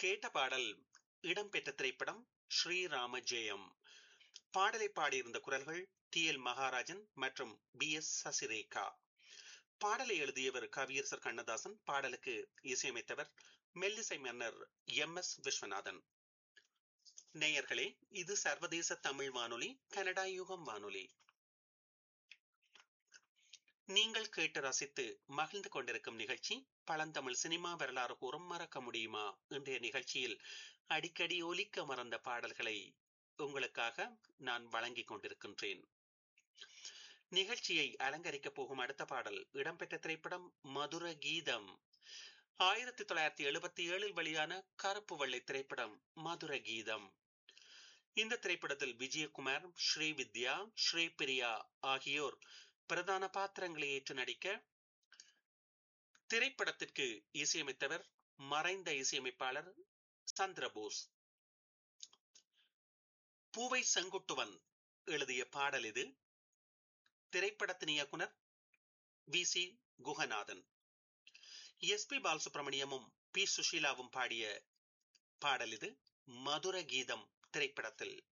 கேட்ட பாடல் இடம்பெற்ற திரைப்படம் ஸ்ரீராம ஜெயம். பாடலை பாடியிருந்த குரல்கள் டி.எல். மகாராஜன் மற்றும் பி.எஸ். சசிரேகா. பாடலை எழுதியவர் கவியரசர் கண்ணதாசன். பாடலுக்கு இசையமைத்தவர் மெல்லிசை மன்னர் எம்.எஸ். விஸ்வநாதன். நேயர்களே, இது சர்வதேச தமிழ் வானொலி, கனடா யுகம் வானொலி. நீங்கள் கேட்டு ரசித்து மகிழ்ந்து கொண்டிருக்கும் நிகழ்ச்சி பழந்தமிழ் சினிமா வரலாறு கூறும் மறக்க முடியுமா. இன்றைய நிகழ்ச்சியில் அடிக்கடி ஒலிக்க மறந்த பாடல்களை உங்களுக்காக நான் வழங்கிக் கொண்டிருக்கின்றேன். நிகழ்ச்சியை அலங்கரிக்கப் போகும் அடுத்த பாடல் இடம்பெற்ற திரைப்படம் மதுர கீதம். 1977 வெளியான கருப்பு வெள்ளை திரைப்படம் மதுர கீதம். இந்த திரைப்படத்தில் விஜயகுமார், ஸ்ரீவித்யா, ஸ்ரீபிரியா ஆகியோர் பிரதான பாத்திரங்களை ஏற்று நடிக்க, திரைப்படத்திற்கு இசையமைத்தவர் மறைந்த இசையமைப்பாளர் சந்திரபோஸ். பூவை செங்குட்டுவன் எழுதிய பாடல் இது. திரைப்படத்தின் இயக்குனர் வி.சி. குகநாதன். எஸ்.பி. பாலசுப்ரமணியமும் பி. சுஷீலாவும் பாடிய பாடல் இது. மதுர கீதம் திரைப்படத்தில்